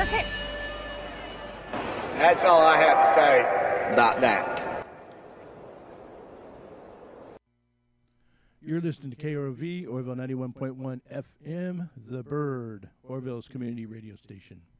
That's it. That's all I have to say about that. You're listening to KROV, Orville 91.1 FM, The Bird, Orville's community radio station.